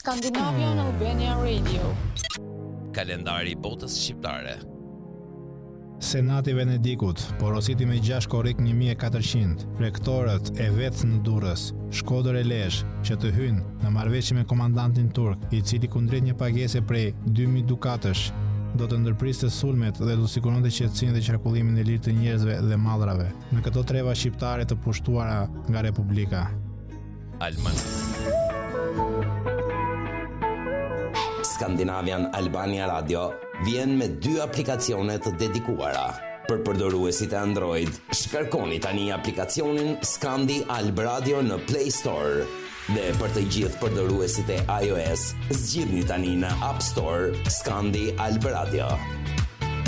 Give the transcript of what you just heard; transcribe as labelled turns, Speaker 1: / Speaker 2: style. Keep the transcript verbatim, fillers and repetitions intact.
Speaker 1: Scandinavian Albania Radio.
Speaker 2: Kalendari i botës shqiptare.
Speaker 3: Senati i Venedikut porositi me gjashtë korrik një mijë e katërqind rektorët e vetë në Durrës, Shkodër e Lezhë, që të hynë në marrëveshje me komandantin turk, i cili kundrejt një pagese prej dy mijë dukatësh do të ndërpriste sulmet dhe do siguronte qetësinë dhe qarkullimin e lirë të njerëzve dhe mallrave në këto treva shqiptare të pushtuara nga Republika.
Speaker 2: Alman.
Speaker 4: Scandinavian Albania Radio vjen me dy aplikacione të dedikuara. Për përdoruesit e Android, shkarkoni tani aplikacionin Scandi Alb Radio në Play Store. Dhe për të gjithë përdoruesit e iOS, zgjidhni tani në App Store Scandi Alb Radio.